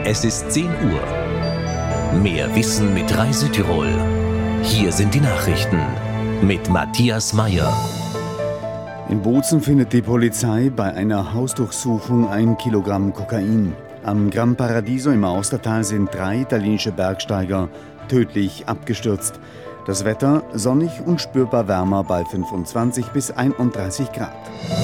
Es ist 10 Uhr. Mehr Wissen mit Rai Südtirol. Hier sind die Nachrichten mit Matthias Meyer. In Bozen findet die Polizei bei einer Hausdurchsuchung 1 Kilogramm Kokain. Am Gran Paradiso im Austertal sind 3 italienische Bergsteiger tödlich abgestürzt. Das Wetter sonnig und spürbar wärmer bei 25 bis 31 Grad.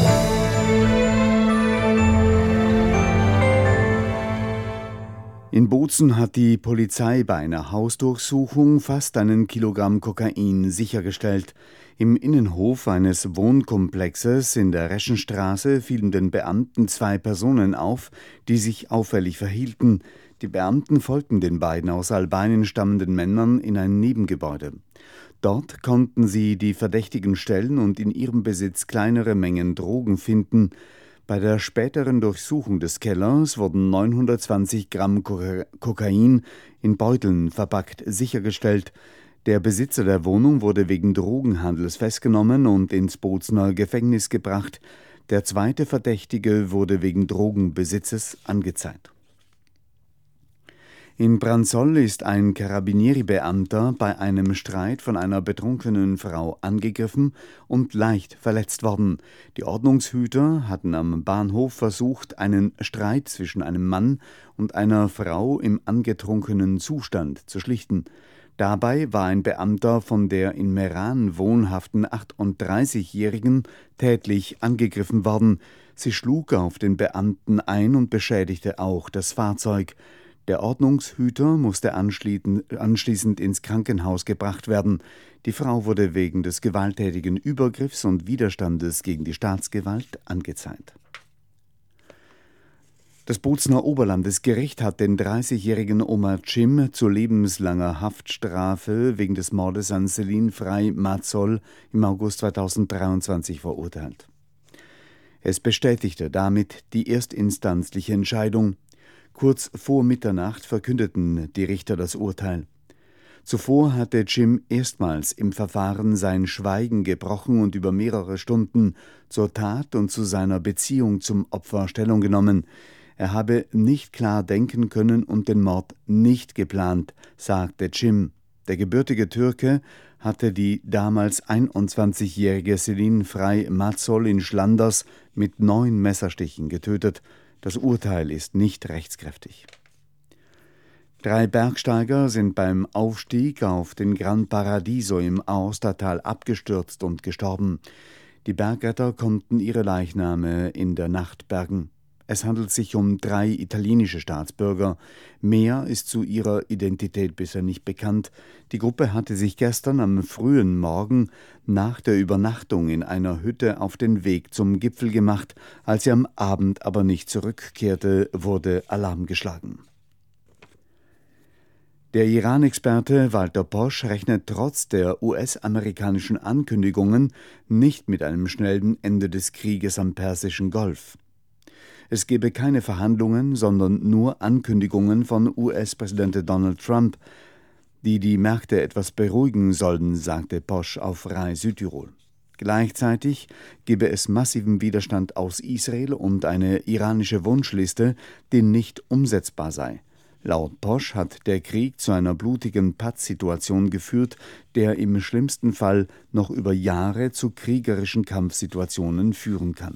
In Bozen hat die Polizei bei einer Hausdurchsuchung fast 1 Kilogramm Kokain sichergestellt. Im Innenhof eines Wohnkomplexes in der Reschenstraße fielen den Beamten 2 Personen auf, die sich auffällig verhielten. Die Beamten folgten den beiden aus Albanien stammenden Männern in ein Nebengebäude. Dort konnten sie die Verdächtigen stellen und in ihrem Besitz kleinere Mengen Drogen finden. Bei der späteren Durchsuchung des Kellers wurden 920 Gramm Kokain in Beuteln verpackt sichergestellt. Der Besitzer der Wohnung wurde wegen Drogenhandels festgenommen und ins Bozener Gefängnis gebracht. Der zweite Verdächtige wurde wegen Drogenbesitzes angezeigt. In Branzoll ist ein Carabinieri-Beamter bei einem Streit von einer betrunkenen Frau angegriffen und leicht verletzt worden. Die Ordnungshüter hatten am Bahnhof versucht, einen Streit zwischen einem Mann und einer Frau im angetrunkenen Zustand zu schlichten. Dabei war ein Beamter von der in Meran wohnhaften 38-Jährigen tätlich angegriffen worden. Sie schlug auf den Beamten ein und beschädigte auch das Fahrzeug. Der Ordnungshüter musste anschließend ins Krankenhaus gebracht werden. Die Frau wurde wegen des gewalttätigen Übergriffs und Widerstandes gegen die Staatsgewalt angezeigt. Das Bozener Oberlandesgericht hat den 30-jährigen Omar Cim zu lebenslanger Haftstrafe wegen des Mordes an Celine Frey Matzol im August 2023 verurteilt. Es bestätigte damit die erstinstanzliche Entscheidung. Kurz vor Mitternacht verkündeten die Richter das Urteil. Zuvor hatte Cim erstmals im Verfahren sein Schweigen gebrochen und über mehrere Stunden zur Tat und zu seiner Beziehung zum Opfer Stellung genommen. Er habe nicht klar denken können und den Mord nicht geplant, sagte Cim. Der gebürtige Türke hatte die damals 21-jährige Celine Frey Matzol in Schlanders mit 9 Messerstichen getötet. Das Urteil ist nicht rechtskräftig. 3 Bergsteiger sind beim Aufstieg auf den Gran Paradiso im Austertal abgestürzt und gestorben. Die Bergretter konnten ihre Leichname in der Nacht bergen. Es handelt sich um 3 italienische Staatsbürger. Mehr ist zu ihrer Identität bisher nicht bekannt. Die Gruppe hatte sich gestern am frühen Morgen nach der Übernachtung in einer Hütte auf den Weg zum Gipfel gemacht. Als sie am Abend aber nicht zurückkehrte, wurde Alarm geschlagen. Der Iran-Experte Walter Posch rechnet trotz der US-amerikanischen Ankündigungen nicht mit einem schnellen Ende des Krieges am Persischen Golf. Es gebe keine Verhandlungen, sondern nur Ankündigungen von US-Präsident Donald Trump, die die Märkte etwas beruhigen sollten, sagte Posch auf Rai Südtirol. Gleichzeitig gebe es massiven Widerstand aus Israel und eine iranische Wunschliste, die nicht umsetzbar sei. Laut Posch hat der Krieg zu einer blutigen Pattsituation geführt, der im schlimmsten Fall noch über Jahre zu kriegerischen Kampfsituationen führen kann.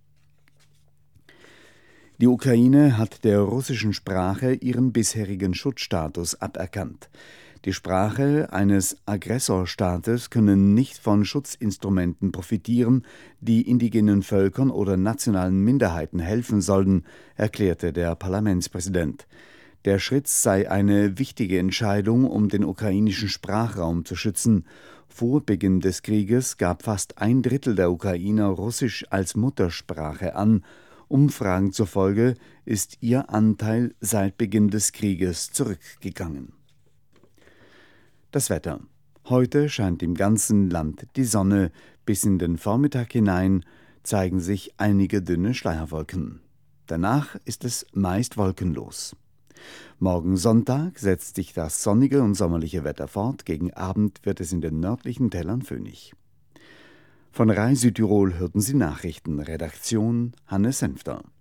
Die Ukraine hat der russischen Sprache ihren bisherigen Schutzstatus aberkannt. Die Sprache eines Aggressorstaates könne nicht von Schutzinstrumenten profitieren, die indigenen Völkern oder nationalen Minderheiten helfen sollten, erklärte der Parlamentspräsident. Der Schritt sei eine wichtige Entscheidung, um den ukrainischen Sprachraum zu schützen. Vor Beginn des Krieges gab fast 1/3 der Ukrainer Russisch als Muttersprache an. Umfragen zufolge ist ihr Anteil seit Beginn des Krieges zurückgegangen. Das Wetter. Heute scheint im ganzen Land die Sonne. Bis in den Vormittag hinein zeigen sich einige dünne Schleierwolken. Danach ist es meist wolkenlos. Morgen Sonntag setzt sich das sonnige und sommerliche Wetter fort. Gegen Abend wird es in den nördlichen Tälern föhnig. Von Rai Südtirol hörten Sie Nachrichten. Redaktion Hannes Senfter.